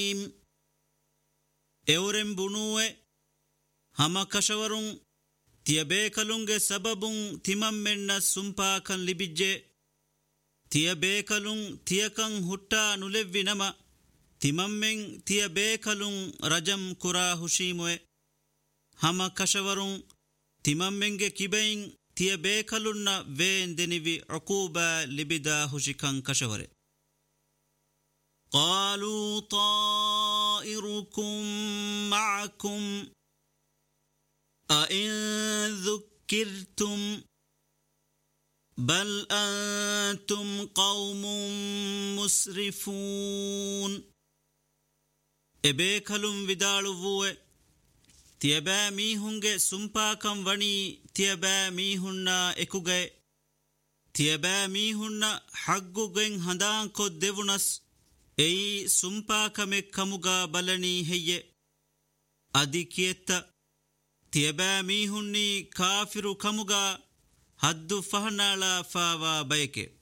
ಎವರೆಂ ಬುಣುವೆ ಹಮ ಕಶವರುಂ ತಿಯಬೇಕಲುಂಗೆ ಸಬಬುಂ ತಿಮಮ್ಮೆನ್ನ ಸುಂಪಾಕನ್ ಲಿಬಿಜ್ಜೆ ತಿಯಬೇಕಲುಂ ತಿಯಕಂ ಹುಟ್ಟಾ ನುಲೆವ್ವಿನಮ ತಿಮಮ್ಮೆಂ ತಿಯಬೇಕಲುಂ ರಜಂ ಕುರಾ ಹುಶೀಮುವೆ ಹಮ ಕಶವರುಂ ತಿಮಮ್ಮೆಂಗೆ ಕಿಬೆಯಿಂ ತಿಯಬೇಕಲುನ್ನ ವೇಂದೆನಿವಿ ಅಕೂಬ ಲಿಬಿದ ಹುಶಿಕಂ ಕಶವರೆ ಕಾಲೂ ತಾಯಿರುಕುಂ ಮಅಕುಂ ಅಇನ್ ذُكِّرْتُمْ ಬಲ್ ಅಂತುಂ ಕೌಮುಂ ಮುಸ್ರಿಫೂನ್ ಎಬೇಕಲುಂ ವಿದಾಳುವುವೆ ತಿಯಬෑ ಮೀಹುಂಗೆ ಸುಂಪಾಕಂ ವಣಿ ತಿಯಬෑ ಮೀಹುನ್ನ ಎಕುಗೆ ತಿಯಬෑ ಮೀಹುನ್ನ ಹಗ್ಗುಗೆಂ ಹಂದಾಂ ಕೊದ್ದೆವುನಸ್ ಎಯಿ ಸುಂಪಾಕಮೆ ಕಮುಗ ಬಲಣಿ ಹೆಯ್ಯೆ ಅದಿಕಿಯೆತ್ತ ತಿಯಬෑ ಮೀಹುನ್ನಿ ಕಾಫಿರು ಕಮುಗ ಹದ್ದು ಫಹನಾಳ ಫಾವಾ ಬಯಕೆ